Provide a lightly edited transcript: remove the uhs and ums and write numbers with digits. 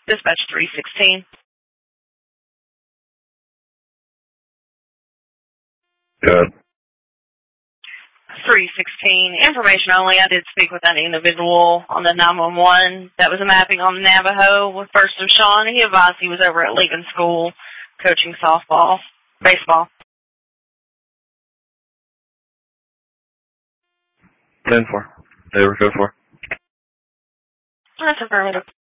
Dispatch 316. Good. 316. Information only. I did speak with that individual on the 911. That was a mapping on the Navajo with First of Sean. He advised he was over at Lincoln School coaching baseball. 10-4. They were good for. That's affirmative.